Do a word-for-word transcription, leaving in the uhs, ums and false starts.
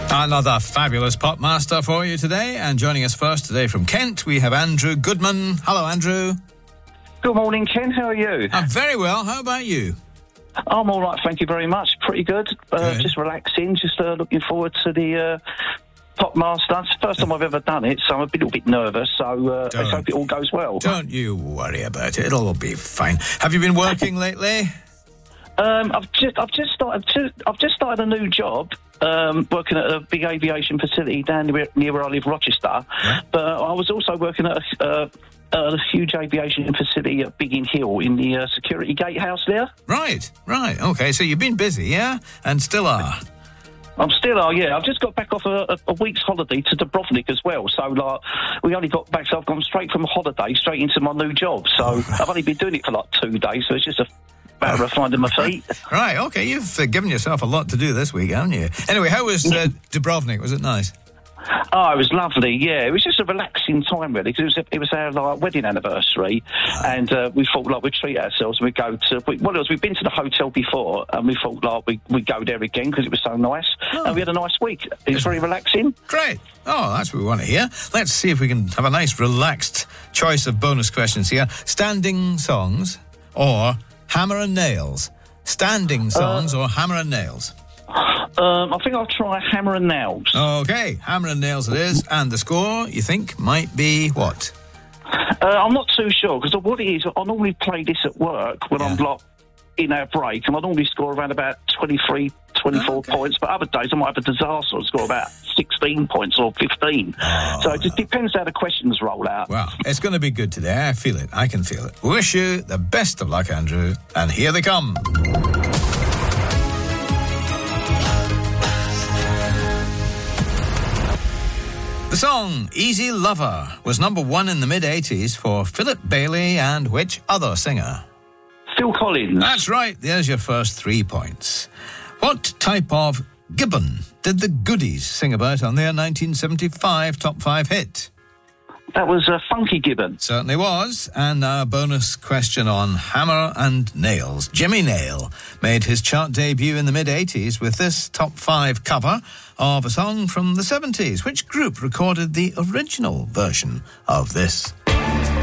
Another fabulous pop master for you today, and joining us first today from Kent, we have Andrew Goodman. Hello, Andrew. Good morning, Ken. How are you? I'm very well. How about you? I'm all right, thank you very much. Pretty good. Uh, Good. just relaxing, just uh, looking forward to the uh, pop master. It's the first time I've ever done it, so I'm a little bit nervous, so uh, let's Don't. hope it all goes well. Don't you worry about it. It'll all be fine. Have you been working lately? Um, I've just, I've just started, to, I've just started a new job. Um, working at a big aviation facility down near, near where I live, Rochester. Yeah. But uh, I was also working at a, uh, a huge aviation facility at Biggin Hill in the uh, security gatehouse there. Right, right. Okay, so you've been busy, yeah? And still are. I'm still, oh yeah, I've just got back off a, a, a week's holiday to Dubrovnik as well. So, like, we only got back, so I've gone straight from holiday straight into my new job. So, I've only been doing it for like two days, so it's just a matter of finding my feet. Right, okay, you've uh, given yourself a lot to do this week, haven't you? Anyway, how was uh, Dubrovnik? Was it nice? Oh, it was lovely, yeah. It was just a relaxing time, really, because it was, a, it was our like, wedding anniversary, and uh, we thought, like, we'd treat ourselves and we'd go to... We, well, it was, we'd been to the hotel before, and we thought, like, we, we'd go there again because it was so nice, Oh. and we had a nice week. It was very relaxing. Great. Oh, that's what we want to hear. Let's see if we can have a nice, relaxed choice of bonus questions here. Standing songs or hammer and nails? Standing songs uh, or hammer and nails? Um, I think I'll try hammer and nails. Okay, hammer and nails it is. And the score, you think, might be what? Uh, I'm not too sure, because what it is, I normally play this at work when Yeah. I'm like, in our break, and I normally score around about twenty-three, twenty-four Okay. points, but other days I might have a disaster and score about sixteen points or fifteen. Oh. So it just depends how the questions roll out. Well, it's going to be good today. I feel it. I can feel it. Wish you the best of luck, Andrew. And here they come. The song Easy Lover was number one in the mid-eighties for Philip Bailey and which other singer? Phil Collins. That's right. There's your first three points. What type of gibbon did the Goodies sing about on their nineteen seventy-five top five hit? That was uh, Funky Gibbon. Certainly was. And now a bonus question on hammer and nails. Jimmy Nail made his chart debut in the mid-eighties with this top five cover of a song from the seventies. Which group recorded the original version of this